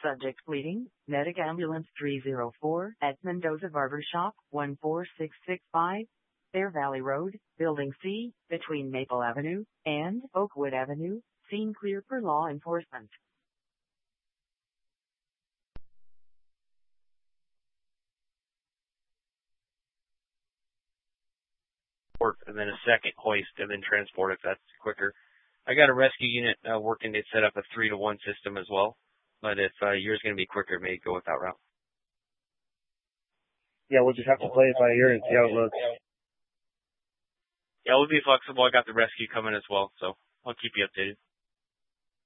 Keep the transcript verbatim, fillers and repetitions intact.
Subject bleeding, Medic Ambulance three oh four at Mendoza Barber Shop, one four six six five, Bear Valley Road, Building C, between Maple Avenue and Oakwood Avenue, scene clear for law enforcement. And then a second hoist and then transport if that's quicker. I got a rescue unit uh, working to set up a three to one system as well. But if uh, yours is going to be quicker, maybe go with that route. Yeah, we'll just have to play it by ear and see how it looks. Yeah, we'll be flexible. I got the rescue coming as well, so I'll keep you updated.